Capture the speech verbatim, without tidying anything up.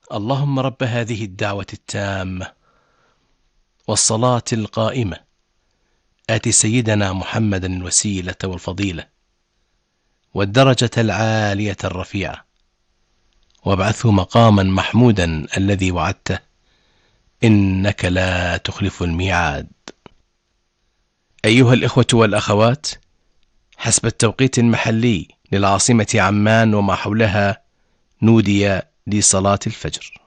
اللهم رب هذه الدعوة التامة والصلاة القائمة آت سيدنا محمدا الوسيلة والفضيلة والدرجة العالية الرفيعة وابعثه مقاما محمودا الذي وعدته إنك لا تخلف الميعاد. أيها الإخوة والأخوات، حسب التوقيت المحلي للعاصمة عمان وما حولها نودي لصلاة الفجر.